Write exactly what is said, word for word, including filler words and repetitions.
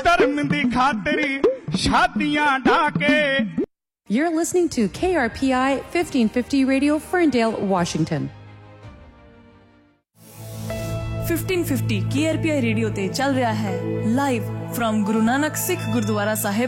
धर्म दी खातरी छातियां ढाके। You're listening to K R P I fifteen fifty Radio, Ferndale, Washington. fifteen fifty K R P I radio ते चल रहा है live from Guru Nanak Sikh gurdwara Sahib